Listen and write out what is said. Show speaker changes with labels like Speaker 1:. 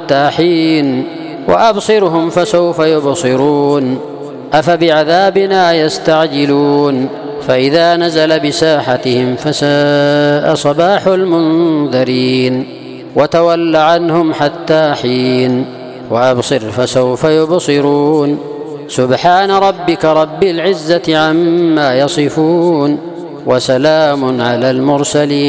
Speaker 1: حتى حين وأبصرهم فسوف يبصرون أفبعذابنا يستعجلون فإذا نزل بساحتهم فساء صباح المنذرين وتول عنهم حتى حين وأبصر فسوف يبصرون سبحان ربك رب العزة عما يصفون وسلام على المرسلين